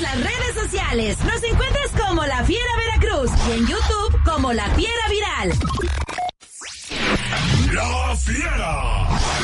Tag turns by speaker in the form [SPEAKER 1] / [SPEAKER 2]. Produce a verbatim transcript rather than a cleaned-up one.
[SPEAKER 1] nuestras redes sociales. Nos encuentras como La Fiera Veracruz y en YouTube como La Fiera Viral.
[SPEAKER 2] La Fiera.